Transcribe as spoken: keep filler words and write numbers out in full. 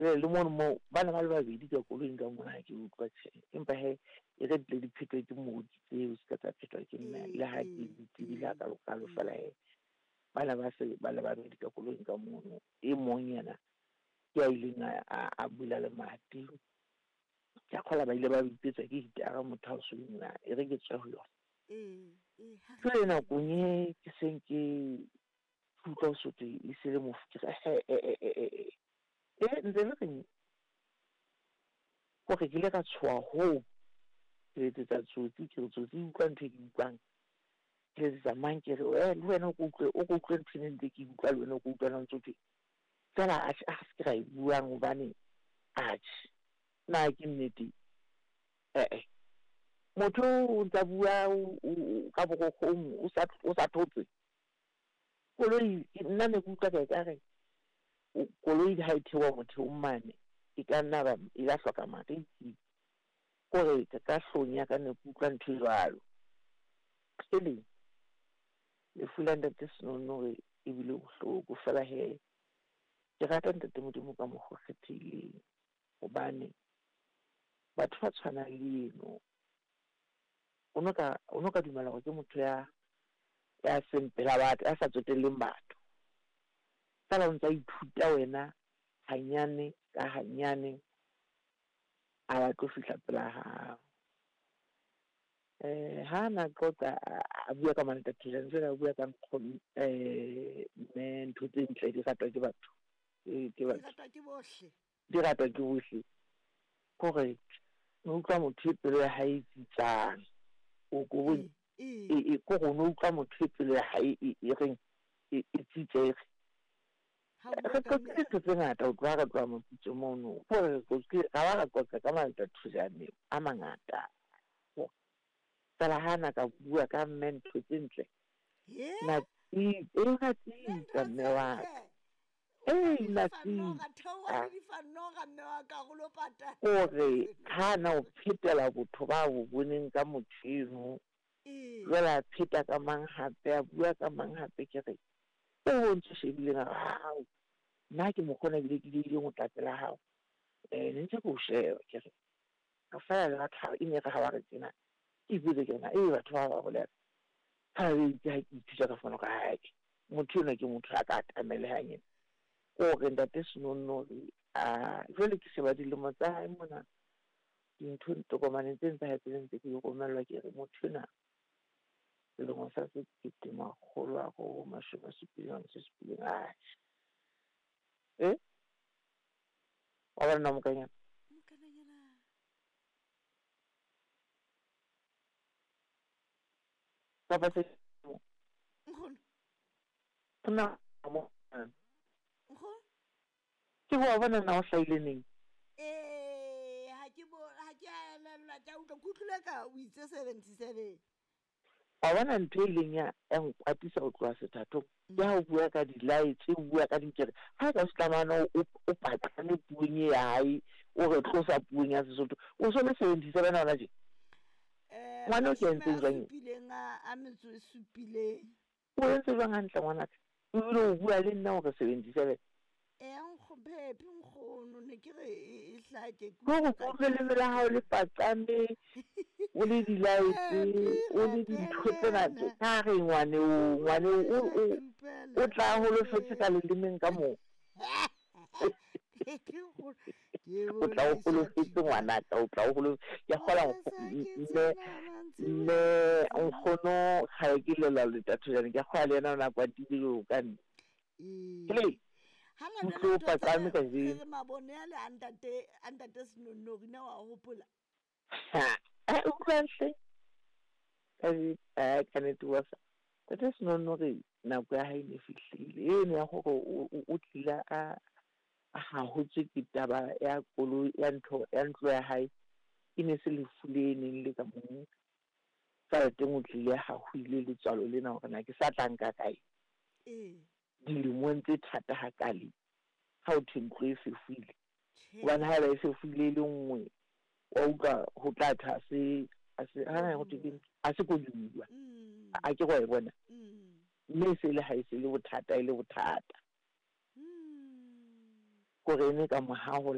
le le mo mo bana ba le babedi ka koloing ka mona ke utlwa tse empa he e re le diphetho ke mo tseo se ka tsa phetho ke nna le ha ke ditibila ka lo ka lo fela he bana ba se ba le babedi ka koloing ka mona e mong yana ke a ile na a bula le mati ya khola ba ile ba bitsetsa ke hitara motho a so nna e re ke tswa ho yona eh eh ha ke na kunye ke senke futlo sote e se le mo fikira he e e e ntse le reng go ke le ka tswa ho ke tsa tsotsi ke tsotsi utlwa ntho ke utlwang ke tsa manke re eh le wena o utlwe o utlwe ntshine ke utlwa le wena o utlwa nang tsotsi tsala a a se ra buang hobane a na ke nnete eh eh motho o tla bua ka bogogong o sa o sa thotse koloi nna ne ke utlwa ka ekare koloi ha e thewa motho o mmane e ka nna ba e la hloka mate gore ka ka hlonya ka ne ke utlwa ntho jwalo ele le fulanda tseno e bile bohloko fela he ke rata ntate modimo ka mo go kgethile hobane batho ba tshwana le eno ono ka ono ka dumela go ke motho ya ya sempela batho a sa tsoteleng batho sala o ntse a ithuta wena hanyane ka hanyane a ba tlo fihla pela ha eh ha na tlotla a bua ka manata tshela ntse a bua ka nkgono eh me ntho tse ntle di ratwa ke batho ke batho di ratwa ke bohle di ratwa ke bohle gore no utlwa motho pele ya hae tsitsang o go e e go go no utlwa motho pele ya hae e reng e tsitsege ha bua ka ke tse ngata o tla ga tla mo tsitse mo no gore go ke ga ba ka ka manata thujane a mangata tsala hana ka bua ka mentho tsentle na e e ga tsa mewa eh na fanoga thewa di fanoga mme wa ka go lo pata gore hana o phetela botho ba bo boneng ka mothino jwala pheta ka mang hape a bua ka mang hape ke re o ntse shebile na hao nna ke mo khona bile ke ile go tlatela hao eh ne ntse go sheba ke re ka fa la tha ine ga ba re tsena e bile ke na e batho ba ba bolela ha e ke ha ke ithuta ka fano ka hae motho na ke motho a ka tamele hanyane o re ntate senono a jwale ke se ba dilemo tsa hae mona dintho tokomane tse ntse ha tse ntse ke romelwa ke re motho na le mo sa se ke ma kholo a go mashome sepilong se sepilong a eh wa bona mo kanya mo kananyana ba ba se nkgono na mo nkgono ke go bona na o hlaile neng eh ha ke bo ha ke a la tla utlwa kutlula ka o itse seventy-seven a bona ntwe leng ya en kwatisa go tloa sethatong ya o bua ka di-lights o bua ka dikere ha ka se tlamana o patlane puong ya hae o re tlosa puong ya Sesotho o so le seventy-seven ona je eh ngwana o ke ntse jwang supileng a metso e supileng o ntse jwang hantle ngwana o ile o bua le nna o re seventy-seven eh nkgophephe nkgono ne ke re e hlake go go go le mela ha o le patlane o le di-lights o le dintho tsena tse ka re ngwane o ngwane o o tla ho le fetse ka lelemeng ka moo o tla o holofetse ngwana ka o tla o holo ya gola le le nkgono ga ke lela le tatšana ke gola le yena na kwa dilo ka nne hey hala le ntho tsa re mabone ya le antate antate senono rina wa hopola ha e utlwantle ai a kanete wa sa tata senono re na kwa ha ine fihlile e ne ya go o tlila a ha ho tse kitaba ya kolo ya ntho ya ntlo ya hae ine se le fulene le ka mo fa teng o tlile ha ho ile le tswalo lena hore na ke sa tlanka kae eh dilemong tse thata ha kale ha o thentlo e fefile bana ha ba e fefile le nngwe wa utlwa ho tla tha se a se ha go teng a se go dulwa a ke go e bona mme se le ha e se le bothata ile bothata gore ne ka mohaho